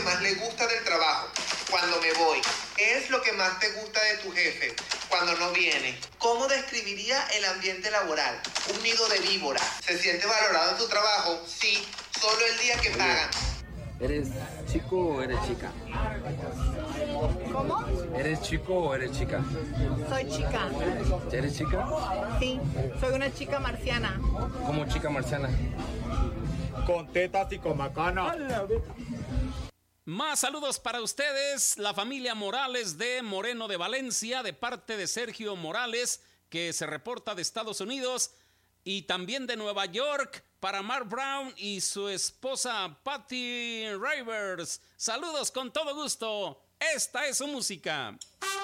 más le gusta del trabajo? Cuando me voy. ¿Qué es lo que más te gusta de tu jefe cuando no viene? ¿Cómo describiría el ambiente laboral? Un nido de víboras. ¿Se siente valorado en tu trabajo? Sí, solo el día que pagan. ¿Eres chico o eres chica? ¿Cómo? ¿Eres chico o eres chica? Soy chica. ¿Eres chica? Sí, soy una chica marciana. ¿Cómo chica marciana? Con tetas y con macana. Más saludos para ustedes, la familia Morales de Moreno de Valencia, de parte de Sergio Morales, que se reporta de Estados Unidos, y también de Nueva York, para Mark Brown y su esposa Patty Rivers. Saludos con todo gusto. Esta es su música.